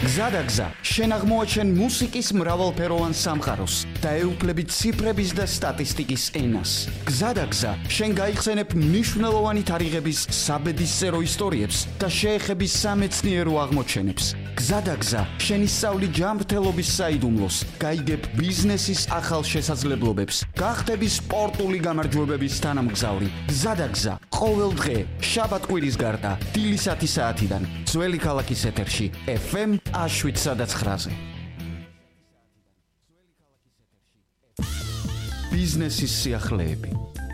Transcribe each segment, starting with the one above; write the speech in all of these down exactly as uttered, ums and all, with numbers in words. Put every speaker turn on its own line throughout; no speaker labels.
გზადაგზა, შენ აღმოაჩენ მუსიკის მრავალფეროვან სამყაროს და ეუფლები ციფრების და სტატისტიკის ენას. გზადაგზა, შენ გაიხსენებ მნიშვნელოვანი თარიღების საბედისწერო ისტორიებს და შეეხები სამეცნიერო აღმოჩენებს. გზადაგზა, შენ ისწავლი ჯანმრთელობის საიდუმლოს, გაიგებ ბიზნესის ახალ შესაძლებლობებს, გახდები სპორტული გამარჯვებების თანამგზავრი. გზადაგზა, ყოველ დღე, შაბათ-კვირის გარდა, დილისათი საათიდან, ძველი ქალაქის ეთერში, ეფ ემ შვიდსა და ცხრაზე. ბიზნესის სიახლეები.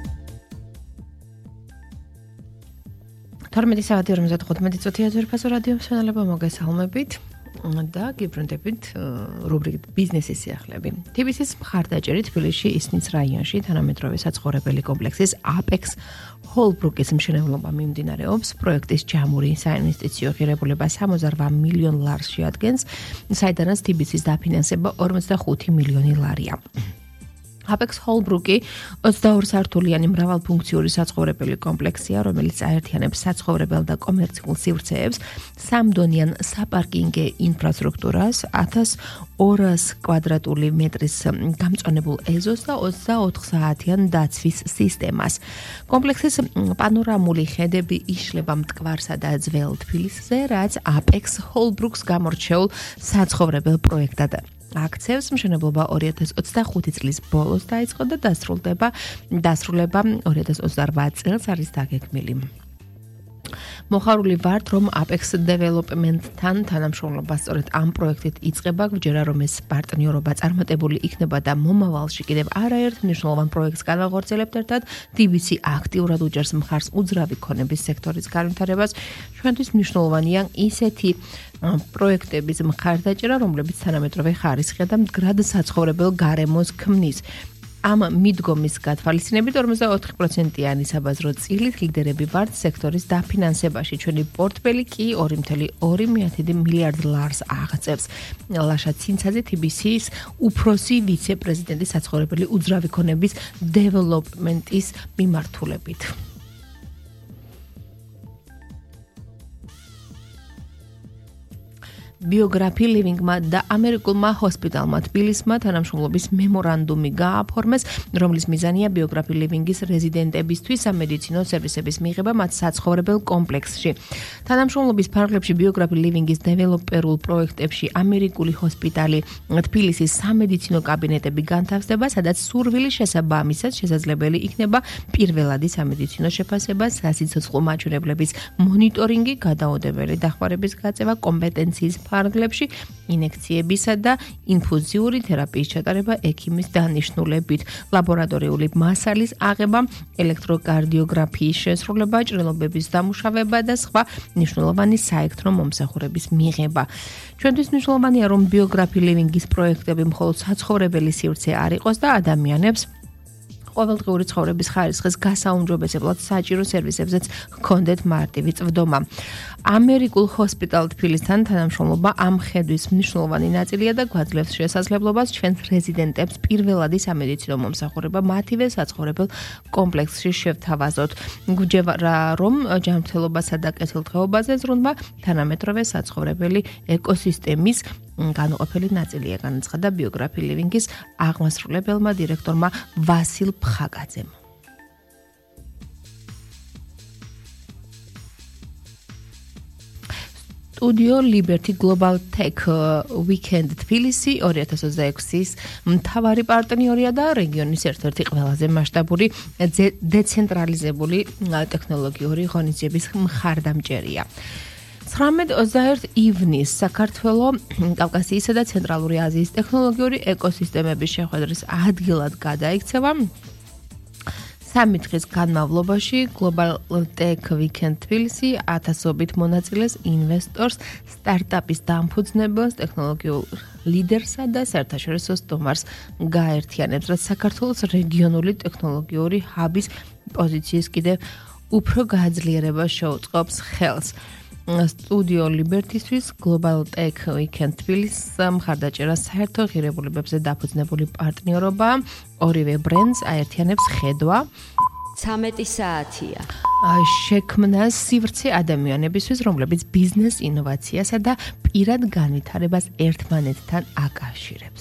თორმეტი საათი ორმოცდახუთმეტი წუთია ძვირფასო რადიო მსმენელებო, მოგესალმებით და გიბრუნდებით რუბრიკით ბიზნესის სიახლეები. თი ბი სის მხარდაჭერით თბილისში ისნის რაიონში თანამედროვე საცხოვრებელი კომპლექსის აპექს ჰოლბრუკის მშენებლობა მიმდინარეობს. პროექტის ჯამური საინვესტიციო ღირებულება სამოცდარვა მილიონ ლარს შეადგენს, საიდანაც თი ბი სის დაფინანსება ორმოცდახუთი მილიონი ლარია. აპექს ჰოლბრუკი ოცდაორი სართულიანი მრავალფუნქციური საცხოვრებელი კომპლექსია, რომელიც აერთიანებს საცხოვრებელ და კომერციულ სივრცეებს, სამდონიან საპარკინგე ინფრასტრუქტურას, ათას ორას კვადრატული მეტრის გამწვანებულ ეზოს და ოცდაოთხ საათიან დაცვის სისტემას. კომპლექსის პანორამული ხედები იშლება მტკვარსა და ძველ თბილისზე, რაც აპექს ჰოლბრუკს გამორჩეულ საცხოვრებელ პროექტად აქცევს. მშენებლობა ორი ათას ოცდახუთი წლის ბოლოს დაიწყო და დასრულდება დასრულება ორი ათას ოცდარვა წელს არის დაგეგმილი. მოხარული ვართ, რომ აპექს დეველოპმენტთან თანამშრომლობა სწორედ ამ პროექტით იწყება, გვჯერა რომ ეს პარტნიორობა წარმატებული იქნება და მომავალში კიდევ არაერთ მნიშვნელოვან პროექტს განვახორციელებთ ერთად. თი ბი სი აქტიურად უჭერს მხარს უძრავი ქონების სექტორის განვითარებას. ჩვენთვის მნიშვნელოვანია ისეთი პროექტების მხარდაჭერა, რომლებიც თანამედროვე ხარისხია და მდგრად საცხოვრებელ გარემოს ქმნის. ამ მიდგომის გათვალისწინებით ორმოცდაოთხი პროცენტიანი საბაზრო წილით ლიდერები ვართ სექტორის დაფინანსებაში. ჩვენი პორტფელი კი ორი მცდარი ორი მილიარდ ლარს აღწევს. ლაშა ცინცაძე, თი ბი სის უფროსი ვიცე-პრეზიდენტი საცხოვრებელი უძრავი ქონების დეველოპმენტის მიმართულებით. ბიოგრაფი ლივინგმა და ამერიკულმა ჰოსპიტალმა თბილისმა თანამშრომლობის მემორანდუმი გააფორმეს, რომლის მიზანია ბიოგრაფი ლივინგის რეზიდენტებისთვის სამედიცინო სერვისების მიღება მათ საცხოვრებელ კომპლექსში. თანამშრომლობის ფარგლებში ბიოგრაფი ლივინგის დეველოპერულ პროექტებში ამერიკული ჰოსპიტალი, თბილისის სამედიცინო კაბინეტები განთავსდება, სადაც სურვილის შესაბამისად შესაძლებელი იქნება პირველადი სამედიცინო შეფასება, სასიცოცხლო მაჩვენებლების მონიტორინგი, გადაუდებელი დახმარების გაწევა, კომპეტენციის ფარგლებში, ინექციებისა და ინფუზიური თერაპიის ჩატარება ექიმის დანიშნულებით, ლაბორატორიული მასალის აღება, ელექტროკარდიოგრაფიის შესრულება, ჭრილობების დამუშავება და სხვა მნიშვნელოვანი საელექტრო მომსახურების მიღება. ჩვენთვის მნიშვნელოვანია, რომ ბიოგრაფი ლივინგის პროექტები მხოლოდ საცხოვრებელი სივრცე არ იყოს და ადამიანებს ყოველდღიური ცხოვრების ხარისხის გასაუმჯობესებლად საჭირო სერვისებზეც ჰქონდეთ მარტივი წვდომა. ამერიკულ ჰოსპიტალ თბილისთან თანამშრომლობა ამ ხედვის მნიშვნელოვანი ნაწილია და გვაძლევს შესაძლებლობას ჩვენს რეზიდენტებს პირველადი სამედიცინო მომსახურება მათივე საცხოვრებელ კომპლექსში შევთავაზოთ. გვჯერა რომ ჯანმრთელობასა და კეთილდღეობაზე ზრუნვა თანამედროვე საცხოვრებელი ეკოსისტემის განუყოფელი ნაწილია, განაცხადა ბიოგრაფი ლივინგის აღმასრულებელმა დირექტორმა ვასილ ფხაგაძემ. სტუდიო Liberty Global Tech Weekend თბილისი ორი ათას ოცდაექვსის მთავარი პარტნიორია და რეგიონის ერთ-ერთი ყველაზე მასშტაბური დეცენტრალიზებული ტექნოლოგიური ღონისძიების მხარდამჭერია. ცხრამეტ ოცდაერთ ივნისს საქართველო კავკასიისა და ცენტრალური აზიის ტექნოლოგიური ეკოსისტემების შეხვედრის ადგილად გადაიქცევა. სამი დღის განმავლობაში Global Tech Weekend თბილისი ათასობით მონაწილეს, ინვესტორს, სტარტაპის დამფუძნებელს, ტექნოლოგიურ ლიდერსა და საერთაშორისო სტუმარს გაერთიანებს, რაც საქართველოს რეგიონული ტექნოლოგიური ჰაბის პოზიციის კიდევ უფრო გაძლიერებას შეუწყობს ხელს. სტუდიო Liberty-თვის Global Tech Weekend თბილისს მხარდაჭერა საერთო ღირებულებებზე დაფუძნებული პარტნიორობა ორივე ბრენდს აერთიანებს ხედვა
ცამეტი საათია.
შექმნა სივრცე ადამიანებისთვის, რომლებიც ბიზნეს ინოვაციასა და პირად განვითარებას ერთმანეთთან აკავშირებს.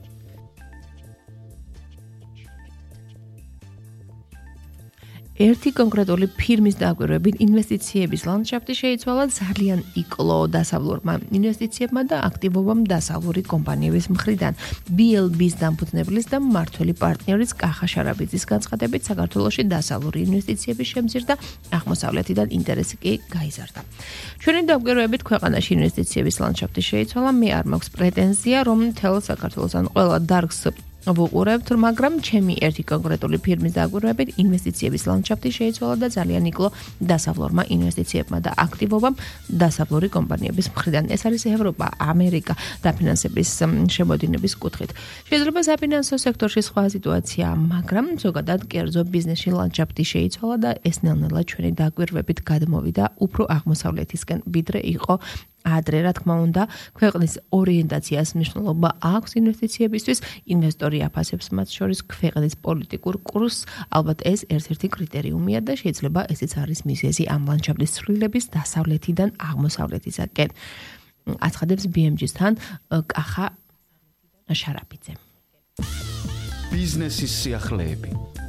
ერთი კონკრეტული ფირმის დაკვირვებით ინვესტიციების ლანდშაფტი შეიცვალა ძალიან იკლო დასავლურმა ინვესტიციებმა და აქტივობამ დასავლური კომპანიების მხრიდან. ბი ელ ბი-ის დამფუძნებლის და მმართველი პარტნიორის კახა შარაბიძის განცხადებით, საქართველოში დასავლური ინვესტიციების შემძირდა, აღმოსავლეთიდან ინტერესი კი გაიზარდა. ჩვენი დაკვირვებით ქვეყანაში ინვესტიციების ლანდშაფტი შეიცვალა, მე არ მაქვს პრეტენზია, რომ მთელ საქართველოს ან ყველა დარგს ვუყურებთ, მაგრამ ჩემი ერთი კონკრეტული ფირმის დაკვირვებით ინვესტიციების ლანდშაფტი შეიცვალა და ძალიან იკლო დასავლურმა ინვესტიციებმა და აქტივობამ დასავლური კომპანიების მხრიდან. ეს არის ევროპა, ამერიკა დაფინანსების შემოდინების კუთხით. შეიძლება საფინანსო სექტორში სხვა სიტუაცია, მაგრამ ზოგადად კერძო ბიზნესში ლანდშაფტი შეიცვალა და ეს ნელ-ნელა ჩვენი დაკვირვებით გადმოვიდა უფრო აღმოსავლეთისკენ, ვიდრე იყო ადრე, რა თქმა უნდა, ქვეყნის ორიენტაციას მნიშვნელობა აქვს ინვესტიციებისთვის, ინვესტორი აფასებს მათ შორის ქვეყნის პოლიტიკურ კურსს, ალბათ ეს ერთ-ერთი კრიტერიუმია და შეიძლება ესეც არის მიზეზი ამ ლანდშაფტის ცვლილების დასავლეთიდან აღმოსავლეთისაკენ. აცხადებს ბი ემ ჯი-სთან კახა შარაბიძე.
ბიზნესის სიახლეები.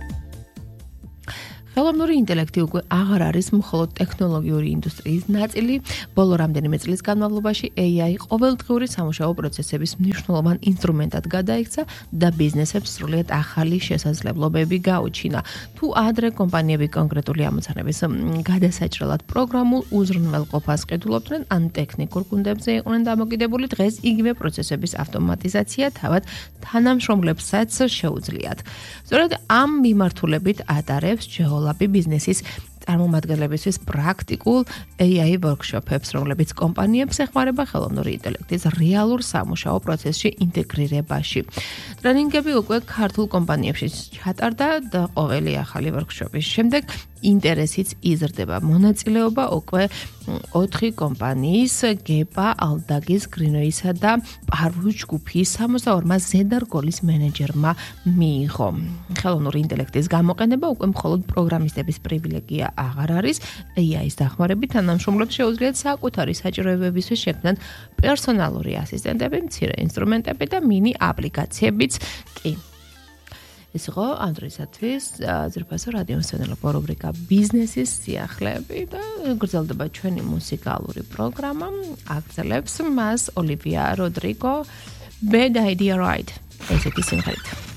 ხელოვნური ინტელექტი უკვე აღარ არის მხოლოდ ტექნოლოგიური ინდუსტრიის ნაწილი. ბოლო რამდენიმე წლის განმავლობაში ეი აი ყოველდღიური სამუშაო პროცესების მნიშვნელოვან ინსტრუმენტად გადაიქცა და ბიზნესებს სრულიად ახალი შესაძლებლობები გაუჩინა. თუ ადრე კომპანიები კონკრეტული ამოცანების გადასაჭრელად პროგრამულ უზრუნველყოფას ყიდულობდნენ, ან ტექნიკურ გუნდებზე იყვნენ დამოკიდებული, დღეს იგივე პროცესების ავტომატიზაცია თავად თანამშრომლებსაც შეუძლიათ. სწორედ ამ მიმართულებით ატარებს ჯეოლაბი ბიზნესის წარმომადგენლებისთვის პრაქტიკულ ეი აი ვორქშოპებს, რომლებიც კომპანიებს ეხმარება ხელოვნური ინტელექტის რეალურ სამუშაო პროცესში ინტეგრირებაში. ტრენინგები უკვე ქართულ კომპანიებში ჩატარდა და ყოველი ახალი ვორქშოპის შემდეგ ინტერესიც იზრდება. მონაწილეობა უკვე ოთხი კომპანიის, გეპა, ალდაგის, გრინოისა და პარვუს ჯგუფის სამოცდაორმა ზედარგოლის მენეჯერმა მიიღო. ხელოვნური ინტელექტის გამოყენება უკვე მხოლოდ პროგრამისტების პრივილეგია აღარ არის. ეი აის დახმარებით თანამშრომლებს შეუძლიათ საკუთარი საჭიროებებისთვის შექმნან პერსონალური ასისტენტები, მცირე ინსტრუმენტები და მინი აპლიკაციებიც კი. ეს იყო ამ დროისათვის ძვირფასო რადიო მსმენელობა რუბრიკა ბიზნესის სიახლეები და გრძელდება ჩვენი მუსიკალური პროგრამა. აგრძელებს მას ოლივია როდრიგო Bad Idea Right. ესეთი სიმღერით.